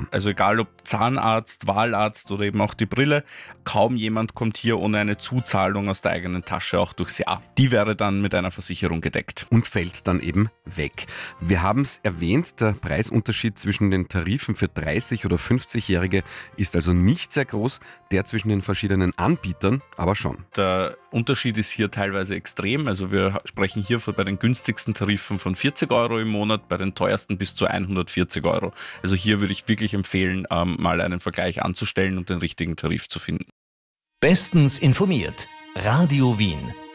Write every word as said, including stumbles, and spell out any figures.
Also egal ob Zahnarzt, Wahlarzt oder eben auch die Brille, kaum jemand kommt hier ohne eine Zuzahlung aus der eigenen Tasche auch durchs Jahr. Die wäre dann mit einer Versicherung gedeckt. Und fällt dann eben weg. Wir haben es erwähnt, der Preisunterschied zwischen den Tarifen für dreißig- oder fünfzigjährige ist also nicht sehr groß, der zwischen den verschiedenen Anbietern aber schon. Der Unterschied ist hier teilweise extrem. Also wir sprechen hier bei den günstigsten Tarifen von vierzig Euro im Monat, bei den teuersten bis zu hundertvierzig Euro. Also hier würde ich wirklich empfehlen, mal einen Vergleich anzustellen und den richtigen Tarif zu finden. Bestens informiert. Radio Wien.